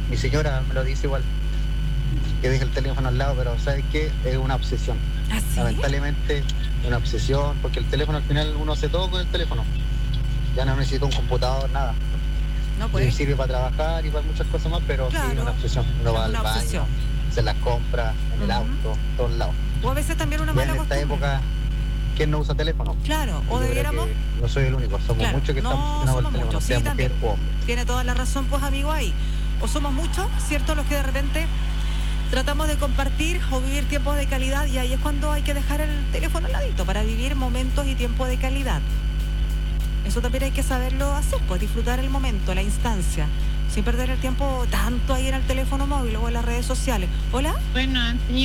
Mi señora me lo dice igual, que deje el teléfono al lado, pero ¿sabes qué? Es una obsesión. ¿Ah, sí? Lamentablemente, una obsesión, porque el teléfono al final uno hace todo con el teléfono. Ya no necesito un computador, nada. No, Y pues, sirve para trabajar y para muchas cosas más, pero sí, claro, una obsesión. Uno es va al una baño, obsesión. se las compra, en el Ujú. auto, en todos lados. O a veces también una Ya mala en esta costumbre. época, ¿quién no usa teléfono? Claro, Y o yo creo debiéramos, que no soy el único, somos claro, muchos que estamos no obsesionados con somos el teléfono, muchos, sea sí, mujer también. o hombre. Tiene toda la razón, pues, amigo, ahí. O somos muchos, ¿cierto? Los que de repente tratamos de compartir o vivir tiempos de calidad y ahí es cuando hay que dejar el teléfono al ladito para vivir momentos y tiempos de calidad. Eso también hay que saberlo hacer, pues disfrutar el momento, la instancia, sin perder el tiempo tanto ahí en el teléfono móvil o en las redes sociales. ¿Hola? Bueno,